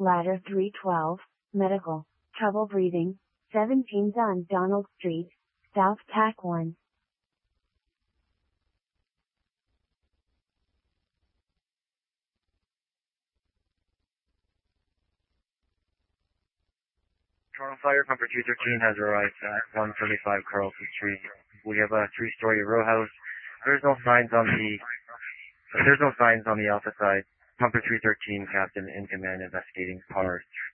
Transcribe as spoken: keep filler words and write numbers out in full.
Ladder three twelve, medical, trouble breathing, seventeen on Donald Street, South Tack one. Toronto Fire Pumper two thirteen has arrived at one thirty-five Carlton Street. We have a three-story row house. There's no signs on the there's no signs on the alpha side. Pumper three thirteen, Captain in command, investigating par